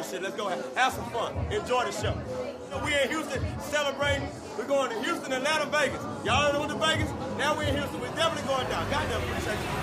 shit. Let's go have some fun. Enjoy the show. We in Houston celebrating. We're going to Houston, Atlanta, Vegas. Y'all know the Vegas? Now we're in Houston. We're definitely going down. Goddamn, appreciate you.